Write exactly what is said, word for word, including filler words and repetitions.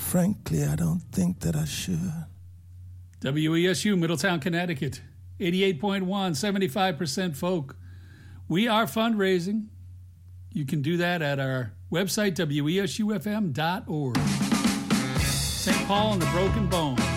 frankly, I don't think that I should. W E S U, Middletown, Connecticut. eighty-eight point one, seventy-five percent folk. We are fundraising. You can do that at our website, W E S U F M dot org. Saint Paul and the Broken Bones.